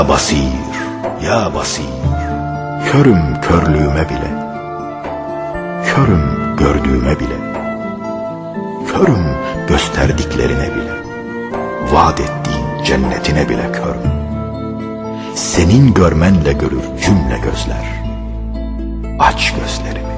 Basir, ya basir, körüm körlüğüme bile, körüm gördüğüme bile, körüm gösterdiklerine bile, vaat ettiğin cennetine bile körüm. Senin görmenle görür cümle gözler. Aç gözlerini.